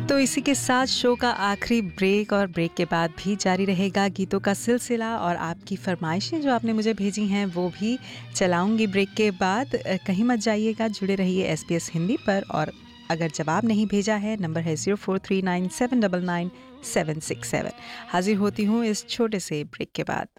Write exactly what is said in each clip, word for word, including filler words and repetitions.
तो इसी के साथ शो का आखिरी ब्रेक और ब्रेक के बाद भी जारी रहेगा गीतों का सिलसिला और आपकी फरमाइशें जो आपने मुझे भेजी हैं वो भी चलाऊंगी ब्रेक के बाद। कहीं मत जाइएगा, जुड़े रहिए एसबीएस हिंदी पर। और अगर जवाब नहीं भेजा है, नंबर है zero four three nine seven nine nine seven six seven. हाजिर होती हूँ इस छोटे से ब्रेक के बाद।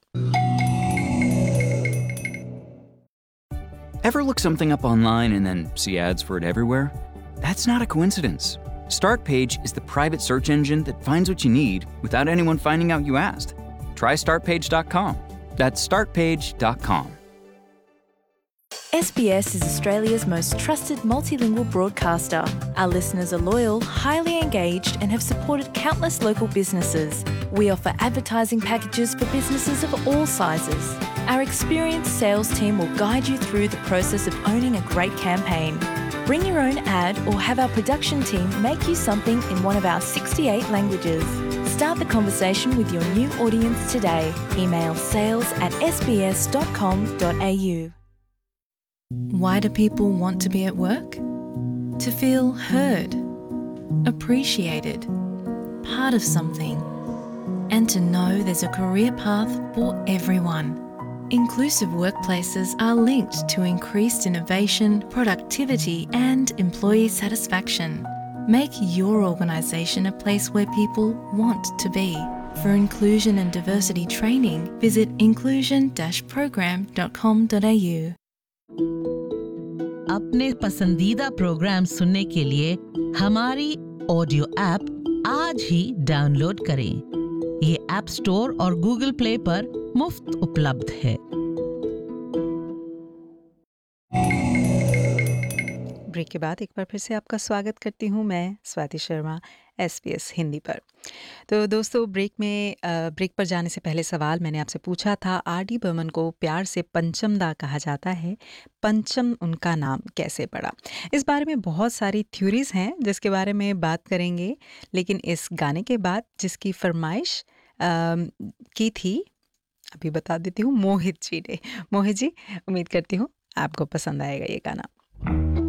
Ever look something up online and then see ads for it everywhere? That's not a coincidence. StartPage is the private search engine that finds what you need without anyone finding out you asked. Try start page dot com. That's start page dot com. S B S is Australia's most trusted multilingual broadcaster. Our listeners are loyal, highly engaged, and have supported countless local businesses. We offer advertising packages for businesses of all sizes. Our experienced sales team will guide you through the process of owning a great campaign. Bring your own ad or have our production team make you something in one of our sixty-eight languages. Start the conversation with your new audience today. Email sales at s b s dot com dot a u. Why do people want to be at work? To feel heard, appreciated, part of something, and to know there's a career path for everyone. Inclusive workplaces are linked to increased innovation, productivity, and employee satisfaction. Make your organisation a place where people want to be. For inclusion and diversity training, visit inclusion dash program dot com dot a u. अपने पसंदीदा programme सुनने के लिए हमारी audio app आज ही download करें। ये app store और गूगल प्ले पर मुफ्त उपलब्ध है। ब्रेक के बाद एक बार फिर से आपका स्वागत करती हूँ मैं स्वाति शर्मा एसबीएस हिंदी पर। तो दोस्तों, ब्रेक में ब्रेक पर जाने से पहले सवाल मैंने आपसे पूछा था, आर डी बर्मन को प्यार से पंचमदा कहा जाता है, पंचम उनका नाम कैसे पड़ा? इस बारे में बहुत सारी थ्योरीज हैं जिसके बारे में बात करेंगे, लेकिन इस गाने के बाद जिसकी फरमाइश की थी अभी बता देती हूँ, मोहित जी ने। मोहित जी, उम्मीद करती हूँ आपको पसंद आएगा ये गाना।